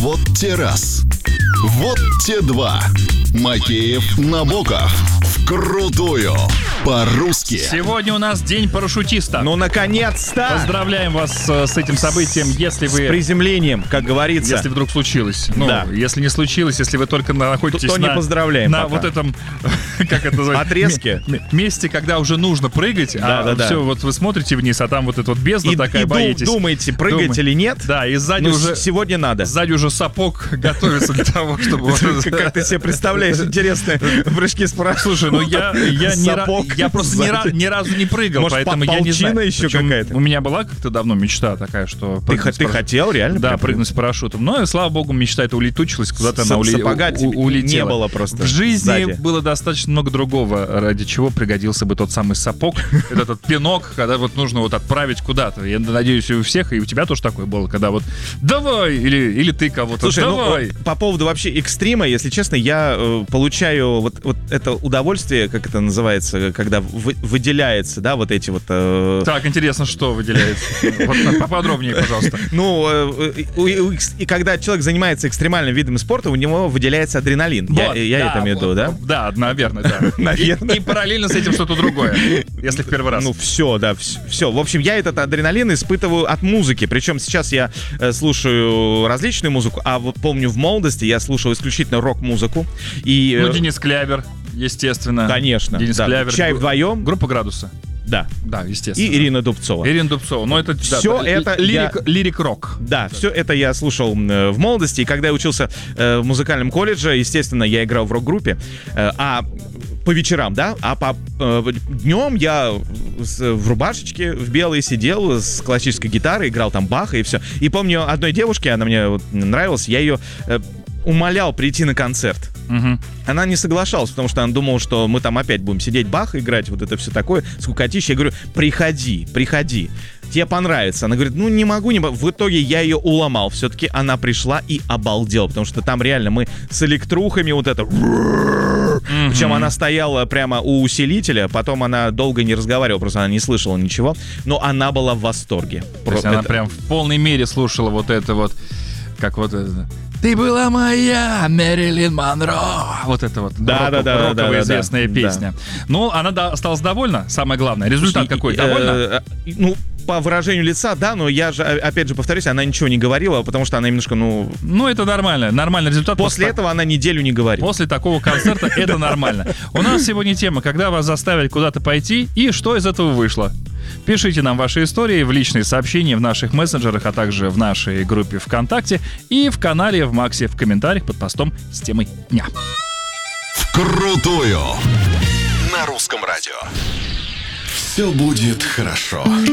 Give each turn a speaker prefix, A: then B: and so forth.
A: Вот те раз. Вот те два. Макеев, Набоков. Вкрутую. По-русски.
B: Сегодня у нас день парашютиста.
C: Ну, наконец-то!
B: Поздравляем вас с этим событием, если
C: С
B: вы...
C: приземлением, как говорится.
B: Если вдруг случилось. Ну,
C: Да.
B: если не случилось, если вы только находитесь
C: то не поздравляем
B: на
C: пока.
B: вот этом, как это называется?
C: Отрезке.
B: Месте, когда уже нужно прыгать, а
C: Да.
B: все, вот вы смотрите вниз, а там вот эта вот бездна такая, боитесь.
C: Думаете, прыгать или нет?
B: Да, и сзади
C: Ну,
B: уже...
C: сегодня надо.
B: Сзади уже сапог готовится для того, чтобы...
C: Как ты себе представляешь интересные прыжки с парашютом?
B: Слушай, ну я просто ни разу не прыгал,
C: Может,
B: поэтому я не знаю.
C: полчина еще
B: Причем
C: какая-то?
B: У меня была как-то давно мечта такая, что...
C: Ты хотел реально?
B: Да, прыгнуть с парашютом. Но, слава богу, мечта эта улетучилась, куда-то она
C: Сапога тебе
B: улетела.
C: не было просто
B: В жизни
C: сзади.
B: было достаточно много другого, ради чего пригодился бы тот самый сапог, этот пинок, когда вот нужно вот отправить куда-то. Я надеюсь, и у всех, и у тебя тоже такое было, когда вот давай, или ты кого-то,
C: Слушай,
B: давай.
C: ну, по поводу вообще экстрима, если честно, я получаю вот это удовольствие, как это называется, когда выделяется, да, вот эти вот...
B: Так, интересно, что выделяется? Вот поподробнее, пожалуйста.
C: Ну, и когда человек занимается экстремальным видом спорта, у него выделяется адреналин.
B: Вот,
C: Я это имею в виду, да?
B: Да, наверное, да.
C: Наверное.
B: И параллельно с этим что-то другое, если в первый раз.
C: Ну, все, да, все. В общем, я этот адреналин испытываю от музыки. Причем сейчас я слушаю различную музыку, а вот помню, в молодости я слушал исключительно рок-музыку. И,
B: Ну, Денис Клявер, естественно.
C: Конечно.
B: Денис
C: Да.
B: Клявер.
C: «Чай вдвоем».
B: Группа «Градусы».
C: Да.
B: Да, естественно.
C: И Ирина Дубцова.
B: Ирина Дубцова. Но это...
C: Всё это
B: лирик-рок.
C: Да, все это я слушал в молодости. И когда я учился в музыкальном колледже, естественно, я играл в рок-группе. А по вечерам, да, а по днем я в рубашечке в белой сидел с классической гитарой, играл там Баха и все. И помню, одной девушке, она мне вот нравилась, я ее умолял прийти на концерт.
B: Угу.
C: Она не соглашалась, потому что она думала, что мы там опять будем сидеть Баха играть, вот это все такое, скукотища. Я говорю, приходи, тебе понравится. Она говорит, ну не могу. В итоге я ее уломал. Все-таки она пришла и обалдела, потому что там реально мы с электрухами вот это... Причем она стояла прямо у усилителя, потом она долго не разговаривала, просто она не слышала ничего, но она была в восторге.
B: То есть она прям в полной мере слушала вот это вот, как вот это... Ты была моя, Мэрилин Монро. Вот это вот роковая известная песня. Ну, она осталась довольна, самое главное. Результат какой? Довольна?
C: Ну, по выражению лица, да, но я же, опять же, повторюсь, она ничего не говорила, потому что она немножко,
B: Ну, это нормально, нормальный результат.
C: После этого она неделю не говорила.
B: После такого концерта это нормально. У нас сегодня тема, когда вас заставили куда-то пойти, и что из этого вышло. Пишите нам ваши истории в личные сообщения в наших мессенджерах, а также в нашей группе ВКонтакте и в канале в Максе в комментариях под постом с темой дня.
A: Вкрутую. На русском радио. Все будет хорошо.